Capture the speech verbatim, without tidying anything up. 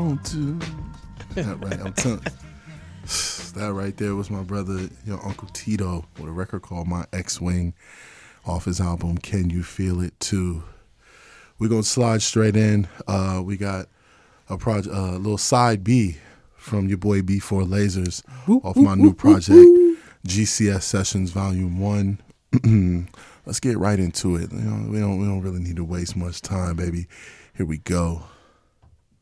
want to. That right, I'm telling. That right there was my brother, your Uncle Tito, with a record called My X-Wing off his album Can You Feel It Too. We're going to slide straight in. Uh, we got a project, a uh, little side B from your boy B four Lasers ooh, off my ooh, new project, ooh, ooh. G C S Sessions Volume one. Let's get right into it. You know, we don't we don't really need to waste much time, baby. Here we go.